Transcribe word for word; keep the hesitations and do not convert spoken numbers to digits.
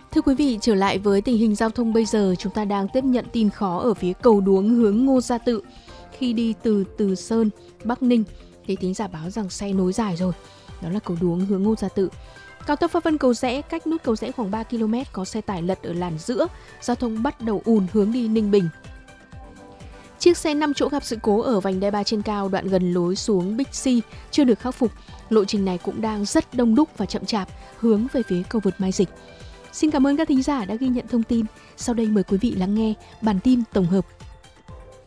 Thưa quý vị, trở lại với tình hình giao thông bây giờ, chúng ta đang tiếp nhận tin khó ở phía cầu Đuống hướng Ngô Gia Tự. Khi đi từ Từ Sơn, Bắc Ninh, thì thính giả báo rằng xe nối dài rồi. Đó là cầu Đuống hướng Ngô Gia Tự. Cao tốc Pháp Vân Cầu Giẽ, cách nút Cầu Giẽ khoảng ba ki lô mét, có xe tải lật ở làn giữa, giao thông bắt đầu ùn hướng đi Ninh Bình. Chiếc xe năm chỗ gặp sự cố ở vành đai ba trên cao đoạn gần lối xuống Bixi chưa được khắc phục. Lộ trình này cũng đang rất đông đúc và chậm chạp, hướng về phía cầu vượt Mai Dịch. Xin cảm ơn các thính giả đã ghi nhận thông tin. Sau đây mời quý vị lắng nghe bản tin tổng hợp